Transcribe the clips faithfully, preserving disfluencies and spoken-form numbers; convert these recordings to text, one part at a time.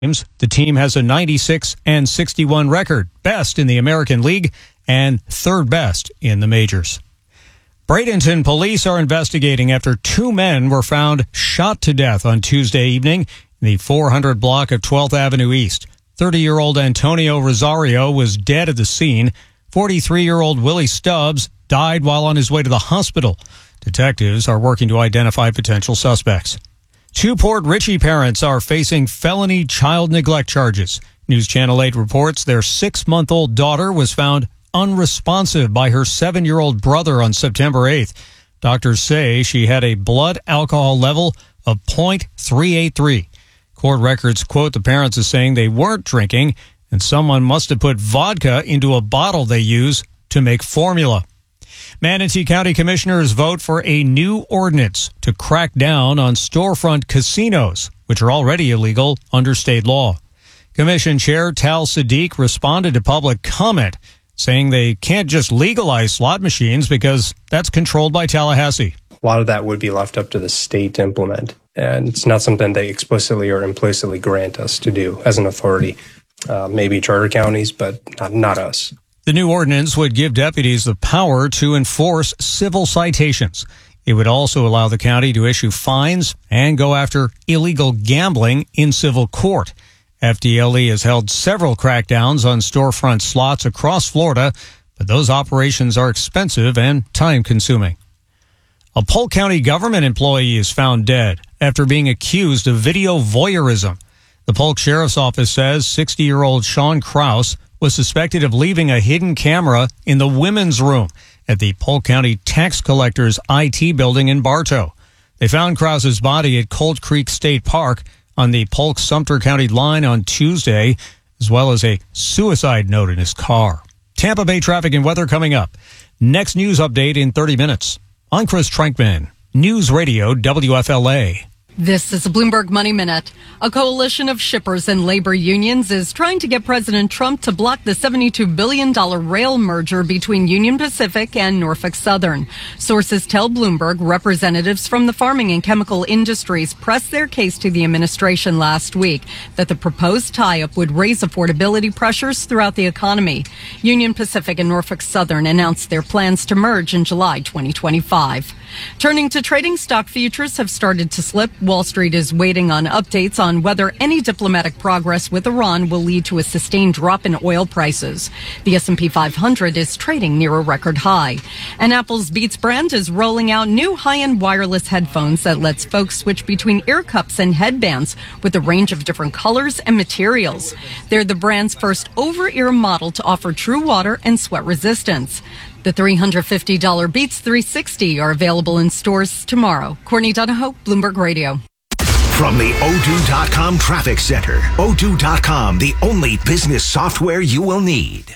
The team has a ninety-six and sixty-one record, best in the American League and third best in the majors. Bradenton police are investigating after two men were found shot to death on Tuesday evening in the four hundred block of twelfth Avenue East. thirty-year-old Antonio Rosario was dead at the scene. forty-three-year-old Willie Stubbs died while on his way to the hospital. Detectives are working to identify potential suspects. Two Port Richey parents are facing felony child neglect charges. News Channel eight reports their six-month-old daughter was found unresponsive by her seven-year-old brother on September eighth. Doctors say she had a blood alcohol level of point three eight three. Court records quote the parents as saying they weren't drinking and someone must have put vodka into a bottle they use to make formula. Manatee County Commissioners vote for a new ordinance to crack down on storefront casinos, which are already illegal under state law. Commission Chair Tal Sadiq responded to public comment, saying they can't just legalize slot machines because that's controlled by Tallahassee. A lot of that would be left up to the state to implement, and it's not something they explicitly or implicitly grant us to do as an authority. Uh, maybe charter counties, but not, not us. The new ordinance would give deputies the power to enforce civil citations. It would also allow the county to issue fines and go after illegal gambling in civil court. F D L E has held several crackdowns on storefront slots across Florida, but those operations are expensive and time-consuming. A Polk County government employee is found dead after being accused of video voyeurism. The Polk Sheriff's Office says sixty-year-old Sean Krause was suspected of leaving a hidden camera in the women's room at the Polk County Tax Collector's I T building in Bartow. They found Krause's body at Colt Creek State Park on the Polk-Sumter County line on Tuesday, as well as a suicide note in his car. Tampa Bay traffic and weather coming up. Next news update in thirty minutes. I'm Chris Trankman, News Radio W F L A. This is a Bloomberg Money Minute. A coalition of shippers and labor unions is trying to get President Trump to block the seventy-two billion dollars rail merger between Union Pacific and Norfolk Southern. Sources tell Bloomberg representatives from the farming and chemical industries pressed their case to the administration last week that the proposed tie-up would raise affordability pressures throughout the economy. Union Pacific and Norfolk Southern announced their plans to merge in July twenty twenty-five. Turning to trading, stock futures have started to slip. Wall Street is waiting on updates on whether any diplomatic progress with Iran will lead to a sustained drop in oil prices. The S and P five hundred is trading near a record high. And Apple's Beats brand is rolling out new high-end wireless headphones that lets folks switch between ear cups and headbands with a range of different colors and materials. They're the brand's first over-ear model to offer true water and sweat resistance. The three hundred fifty dollars Beats three sixty are available in stores tomorrow. Courtney Donahoe, Bloomberg Radio. From the O two dot com Traffic Center, O two dot com, the only business software you will need.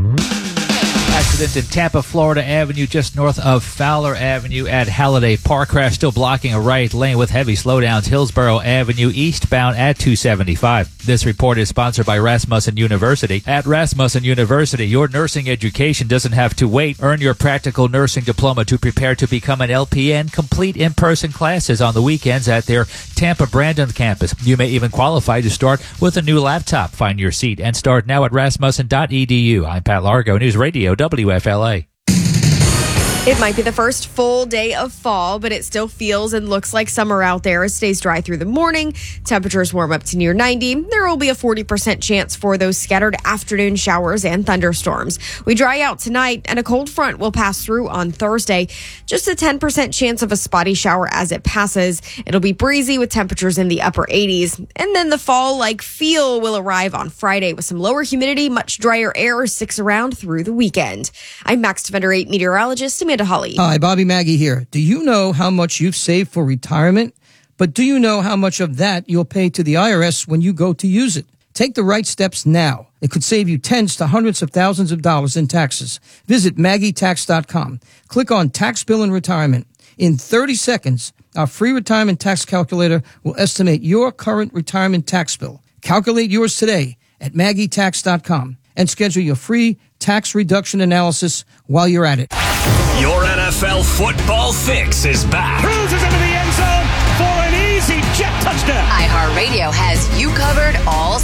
Accident in Tampa, Florida Avenue, just north of Fowler Avenue at Halliday Park. Crash still blocking a right lane with heavy slowdowns. Hillsborough Avenue eastbound at two seventy-five. This report is sponsored by Rasmussen University. At Rasmussen University, your nursing education doesn't have to wait. Earn your practical nursing diploma to prepare to become an L P N. Complete in-person classes on the weekends at their Tampa Brandon campus. You may even qualify to start with a new laptop. Find your seat and start now at rasmussen dot e d u. I'm Pat Largo, News Radio W F L A. It might be the first full day of fall, but it still feels and looks like summer out there. It stays dry through the morning. Temperatures warm up to near ninety. There will be a forty percent chance for those scattered afternoon showers and thunderstorms. We dry out tonight, and a cold front will pass through on Thursday. Just a ten percent chance of a spotty shower as it passes. It'll be breezy with temperatures in the upper eighties. And then the fall-like feel will arrive on Friday with some lower humidity, much drier air sticks around through the weekend. I'm Max Defender eight meteorologist Amanda Holly. Hi, Bobby Maggie here. Do you know how much you've saved for retirement? But do you know how much of that you'll pay to the I R S when you go to use it? Take the right steps now. It could save you tens to hundreds of thousands of dollars in taxes. Visit Maggie Tax dot com. Click on Tax Bill and Retirement. In thirty seconds, our free retirement tax calculator will estimate your current retirement tax bill. Calculate yours today at Maggie Tax dot com and schedule your free tax reduction analysis while you're at it. Your N F L football fix is back. Cruises into the end zone for an easy Jet touchdown. iHeartRadio has you covered all